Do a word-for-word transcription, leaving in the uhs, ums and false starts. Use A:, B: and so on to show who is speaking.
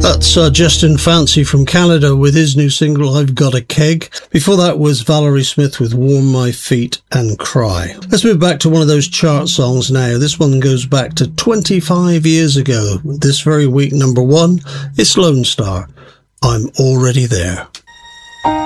A: That's uh, Justin Fancy from Canada with his new single, I've Got a Keg. Before that was Valerie Smith with Warm My Feet and Cry. Let's move back to one of those chart songs now. This one goes back to twenty-five years ago. This very week, number one, it's Lone Star. I'm Already There.